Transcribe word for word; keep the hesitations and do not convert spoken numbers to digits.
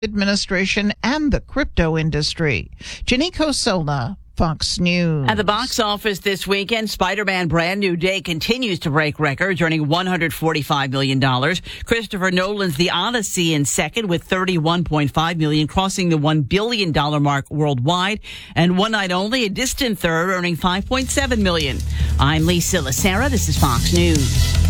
administration and the crypto industry. Janiko Sola, Fox News. At the box office this weekend, Spider-Man Brand New Day continues to break records, earning one hundred forty-five million dollars. Christopher Nolan's The Odyssey in second with thirty-one point five million dollars, crossing the one billion dollars mark worldwide. And One Night Only, a distant third, earning five point seven million dollars. I'm Lisa Lacera. This is Fox News.